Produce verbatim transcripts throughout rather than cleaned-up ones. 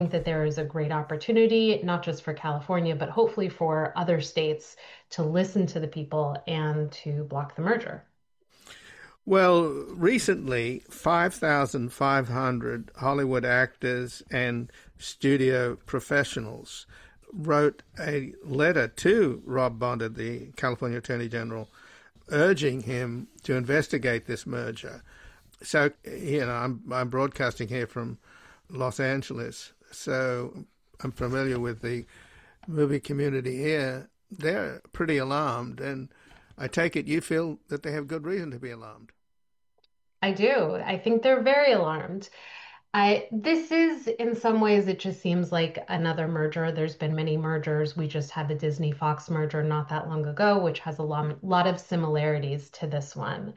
think that there is a great opportunity, not just for California, but hopefully for other states to listen to the people and to block the merger. Well, recently, five thousand five hundred Hollywood actors and studio professionals wrote a letter to Rob Bonta, the California Attorney General, urging him to investigate this merger. So, you know, I'm, I'm broadcasting here from Los Angeles, so I'm familiar with the movie community here. They're pretty alarmed, and I take it you feel that they have good reason to be alarmed. I do. I think they're very alarmed. I this is in some ways it just seems like another merger. There's been many mergers. We just had the Disney Fox merger not that long ago, which has a lot, lot of similarities to this one.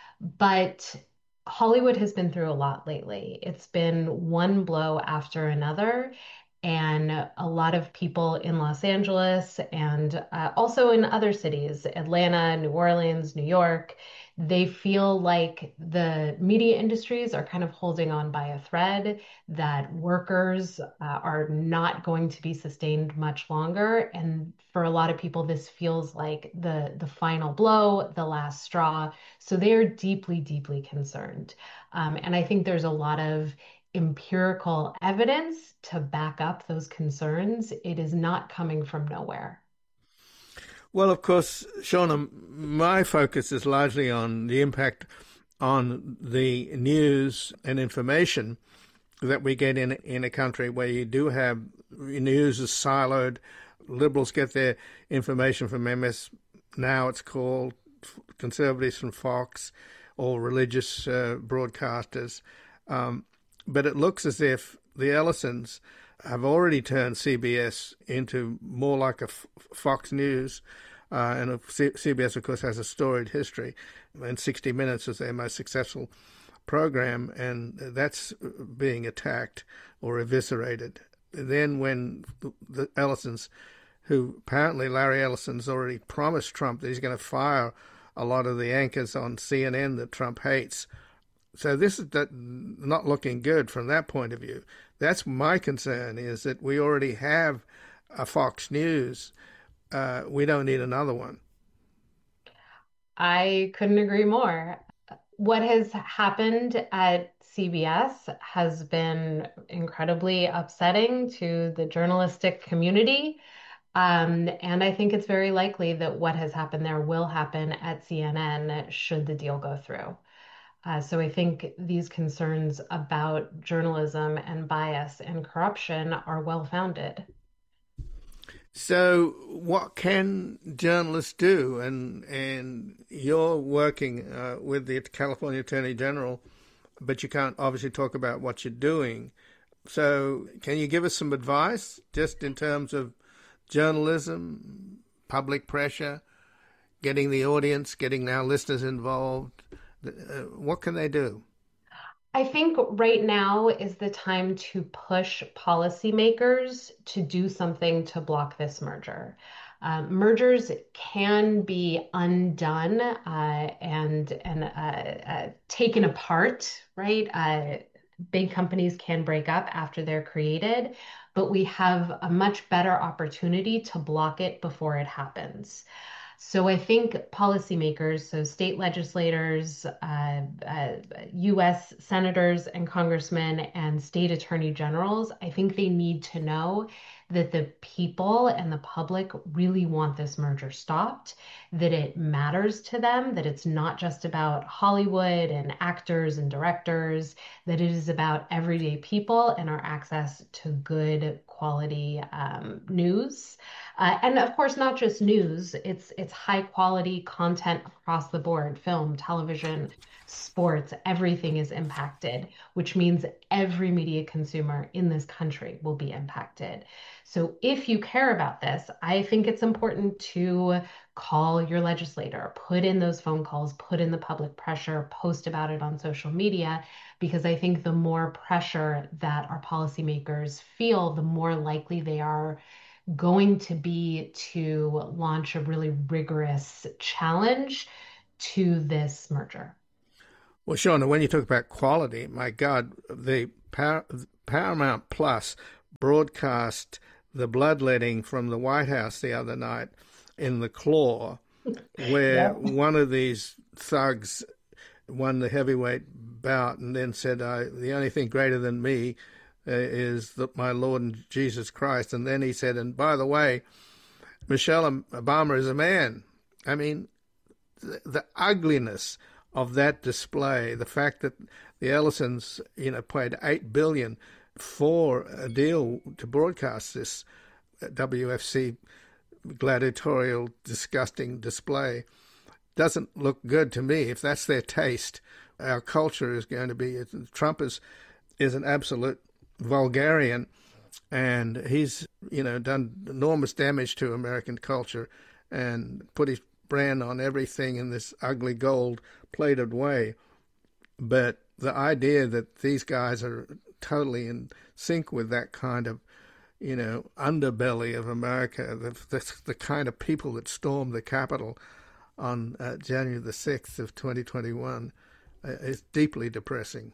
But Hollywood has been through a lot lately. It's been one blow after another. And a lot of people in Los Angeles and uh, also in other cities, Atlanta, New Orleans, New York, they feel like the media industries are kind of holding on by a thread, that workers uh, are not going to be sustained much longer. And for a lot of people, this feels like the, the final blow, the last straw. So they are deeply, deeply concerned. Um, and I think there's a lot of empirical evidence to back up those concerns. It is not coming from nowhere. Well, of course, Shauna, my focus is largely on the impact on the news and information that we get in in a country where you do have news is siloed. Liberals get their information from M S, now it's called, conservatives from Fox, or religious uh, broadcasters. Um, but it looks as if the Ellisons have already turned C B S into more like a F- Fox News. Uh, and C- CBS, of course, has a storied history. And sixty minutes is their most successful program, and that's being attacked or eviscerated. Then when the Ellisons, who apparently Larry Ellison's already promised Trump that he's going to fire a lot of the anchors on C N N that Trump hates. So this is not looking good from that point of view. That's my concern, is that we already have a Fox News. Uh, we don't need another one. I couldn't agree more. What has happened at C B S has been incredibly upsetting to the journalistic community. Um, and I think it's very likely that what has happened there will happen at C N N should the deal go through. Uh, so I think these concerns about journalism and bias and corruption are well founded. So, what can journalists do? And and you're working uh, with the California Attorney General, but you can't obviously talk about what you're doing. So, can you give us some advice, just in terms of journalism, public pressure, getting the audience, getting now listeners involved? Uh, what can they do? I think right now is the time to push policymakers to do something to block this merger. Um, mergers can be undone uh, and and uh, uh, taken apart, right? Uh, big companies can break up after they're created, but we have a much better opportunity to block it before it happens. So I think policymakers, so state legislators, uh, uh, U S senators and congressmen, and state attorney generals, I think they need to know that the people and the public really want this merger stopped, that it matters to them, that it's not just about Hollywood and actors and directors, that it is about everyday people and our access to good quality um, news. Uh, and of course, not just news, it's it's high quality content across the board, film, television, sports, everything is impacted, which means every media consumer in this country will be impacted. So if you care about this, I think it's important to call your legislator, put in those phone calls, put in the public pressure, post about it on social media, because I think the more pressure that our policymakers feel, the more likely they are going to be to launch a really rigorous challenge to this merger. Well, Shauna, when you talk about quality, my God, the Par- Paramount Plus broadcast the bloodletting from the White House the other night in The Claw, where Yeah. one of these thugs won the heavyweight bout and then said, I, the only thing greater than me uh, is that my Lord and Jesus Christ. And then he said, and by the way, Michelle Obama is a man. I mean, the, the ugliness of that display, the fact that the Ellisons, you know, paid eight billion dollars for a deal to broadcast this W F C gladiatorial, disgusting display, doesn't look good to me. If that's their taste, our culture is going to be, Trump is, is an absolute vulgarian, and he's, you know, done enormous damage to American culture and put his brand on everything in this ugly gold-plated way. But the idea that these guys are totally in sync with that kind of, you know, underbelly of America, the, the, the kind of people that stormed the Capitol on uh, January the sixth of twenty twenty-one, uh, is deeply depressing.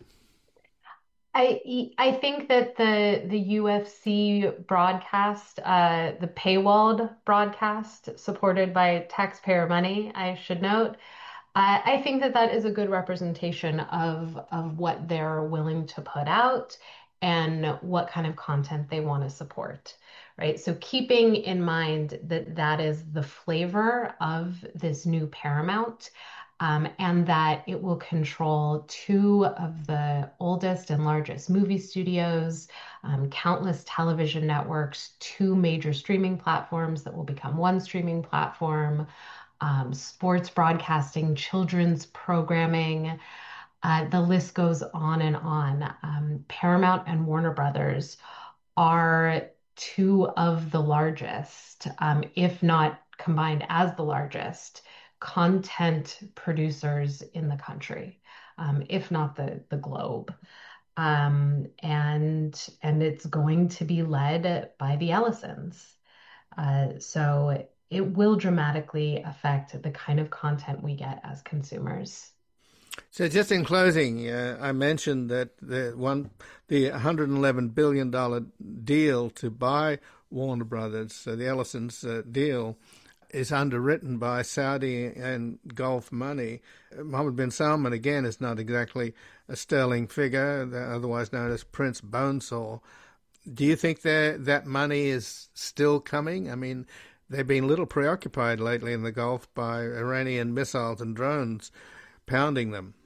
I I think that the the U F C broadcast, uh, the paywalled broadcast supported by taxpayer money, I should note, I, I think that that is a good representation of of what they're willing to put out and what kind of content they want to support, right? So keeping in mind that that is the flavor of this new Paramount, um, and that it will control two of the oldest and largest movie studios, um, countless television networks, two major streaming platforms that will become one streaming platform, um, sports broadcasting, children's programming. Uh, the list goes on and on. Um, Paramount and Warner Brothers are two of the largest, um, if not combined as the largest, content producers in the country, um, if not the, the globe. Um, and and it's going to be led by the Ellisons. Uh, so it will dramatically affect the kind of content we get as consumers. So just in closing, uh, I mentioned that the one, the one hundred eleven billion dollars deal to buy Warner Brothers, uh, the Ellisons uh, deal, is underwritten by Saudi and Gulf money. Mohammed bin Salman, again, is not exactly a sterling figure, otherwise known as Prince Bonesaw. Do you think that that money is still coming? I mean, they've been a little preoccupied lately in the Gulf by Iranian missiles and drones pounding them.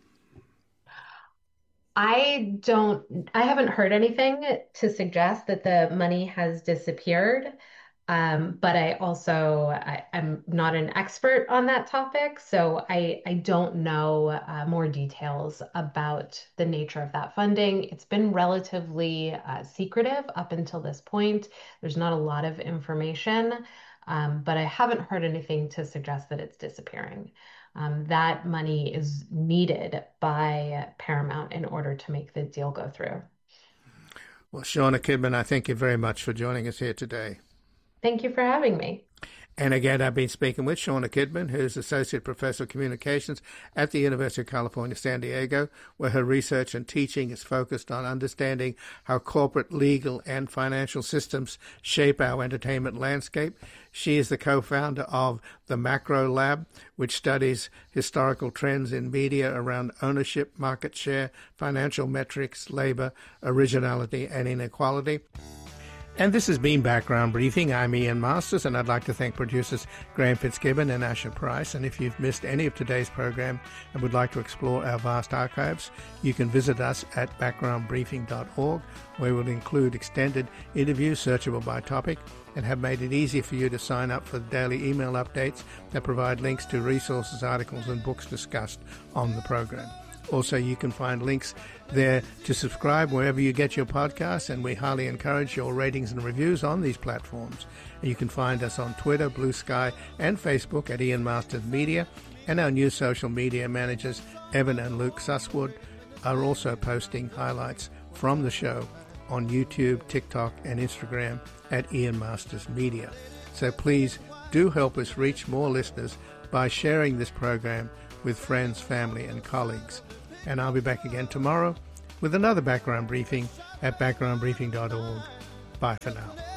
I don't, I haven't heard anything to suggest that the money has disappeared. Um, but I also, I, I'm not an expert on that topic, so I, I don't know uh, more details about the nature of that funding. It's been relatively uh, secretive up until this point. There's not a lot of information, um, but I haven't heard anything to suggest that it's disappearing. Um, that money is needed by Paramount in order to make the deal go through. Well, Shauna Kidman, I thank you very much for joining us here today. Thank you for having me. And again, I've been speaking with Shauna Kidman, who's Associate Professor of Communications at the University of California, San Diego, where her research and teaching is focused on understanding how corporate, legal, and financial systems shape our entertainment landscape. She is the co-founder of the Macro Lab, which studies historical trends in media around ownership, market share, financial metrics, labor, originality, and inequality. And this has been Background Briefing. I'm Ian Masters, and I'd like to thank producers Graham Fitzgibbon and Asher Price. And if you've missed any of today's program and would like to explore our vast archives, you can visit us at background briefing dot org, where we'll include extended interviews searchable by topic and have made it easy for you to sign up for the daily email updates that provide links to resources, articles, and books discussed on the program. Also, you can find links there to subscribe wherever you get your podcasts, and we highly encourage your ratings and reviews on these platforms. You can find us on Twitter, Blue Sky, and Facebook at Ian Masters Media, and our new social media managers, Evan and Luke Susswood, are also posting highlights from the show on YouTube, TikTok, and Instagram at Ian Masters Media. So please do help us reach more listeners by sharing this program with friends, family, and colleagues. And I'll be back again tomorrow with another background briefing at background briefing dot org. Bye for now.